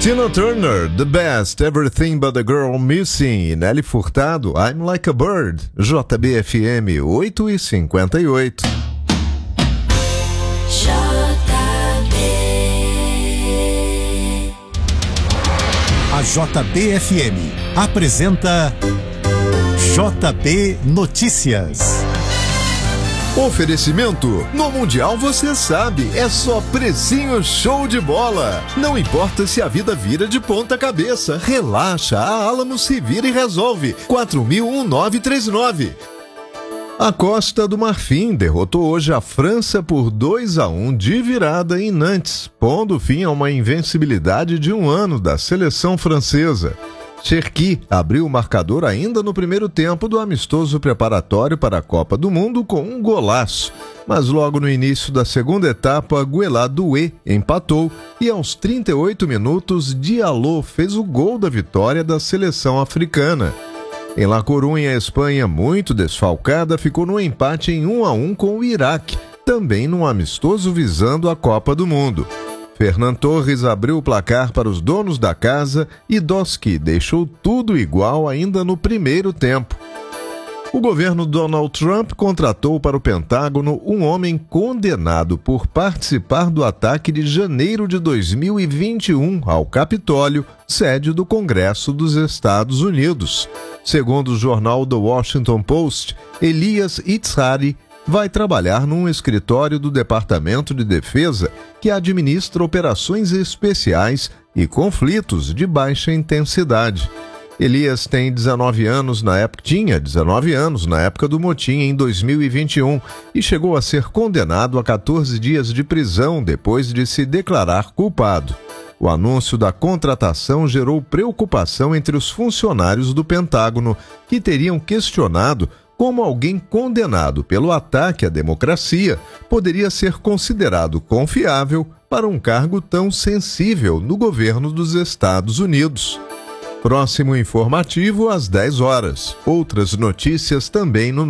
Tina Turner, The Best, Everything But a Girl Missing, e Nelly Furtado, I'm Like a Bird, JBFM 8h58. A JBFM apresenta JB Notícias. Oferecimento: no Mundial você sabe, é só precinho show de bola. Não importa se a vida vira de ponta cabeça, relaxa, a Alamo se vira e resolve. 4000-1939. A Costa do Marfim derrotou hoje a França por 2-1 de virada em Nantes, pondo fim a uma invencibilidade de um ano da seleção francesa. Cherki abriu o marcador ainda no primeiro tempo do amistoso preparatório para a Copa do Mundo com um golaço, mas logo no início da segunda etapa, Guelá Doué empatou e aos 38 minutos, Diallo fez o gol da vitória da seleção africana. Em La Coruña, a Espanha, muito desfalcada, ficou no empate em 1-1 com o Iraque, também num amistoso visando a Copa do Mundo. Fernan Torres abriu o placar para os donos da casa e Doski deixou tudo igual ainda no primeiro tempo. O governo Donald Trump contratou para o Pentágono um homem condenado por participar do ataque de janeiro de 2021 ao Capitólio, sede do Congresso dos Estados Unidos. Segundo o jornal The Washington Post, Elias Itzhari vai trabalhar num escritório do Departamento de Defesa que administra operações especiais e conflitos de baixa intensidade. Elias tinha 19 anos na época do motim em 2021 e chegou a ser condenado a 14 dias de prisão depois de se declarar culpado. O anúncio da contratação gerou preocupação entre os funcionários do Pentágono, que teriam questionado como alguém condenado pelo ataque à democracia poderia ser considerado confiável para um cargo tão sensível no governo dos Estados Unidos. Próximo informativo às 10 horas. Outras notícias também no